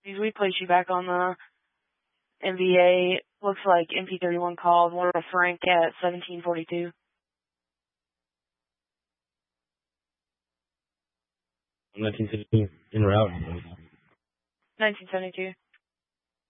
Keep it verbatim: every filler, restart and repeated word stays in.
Because we placed you back on the M V A. Looks like M P thirty-one called Laura Frank at seventeen forty-two. nineteen seventy-two, en route. nineteen seventy-two.